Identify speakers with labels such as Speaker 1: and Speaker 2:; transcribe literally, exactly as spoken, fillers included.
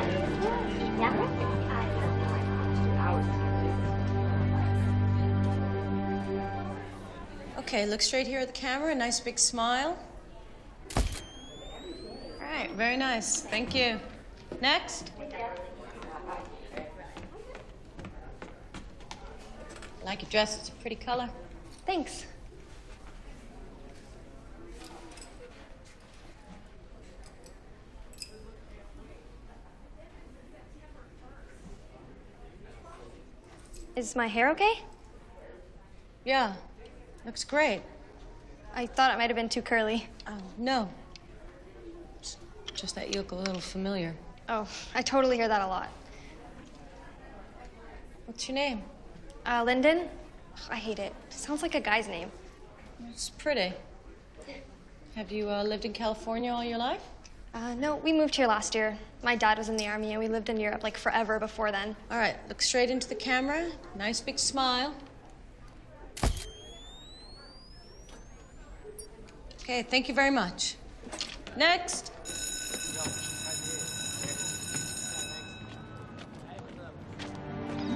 Speaker 1: Okay, look straight here at the camera. Nice big smile. All right, very nice. Thank you. Next. I like your dress. It's a pretty color.
Speaker 2: Thanks. Is my hair okay?
Speaker 1: Yeah, looks great.
Speaker 2: I thought it might have been too curly.
Speaker 1: Oh, no. It's just that you look a little familiar.
Speaker 2: Oh, I totally hear that a lot.
Speaker 1: What's your name?
Speaker 2: Uh, Lyndon? Ugh, I hate it. It sounds like a guy's name.
Speaker 1: It's pretty. Have you uh, lived in California all your life?
Speaker 2: Uh, no, we moved here last year. My dad was in the army, and we lived in Europe like forever before then.
Speaker 1: All right, look straight into the camera. Nice big smile. Okay, thank you very much. Next.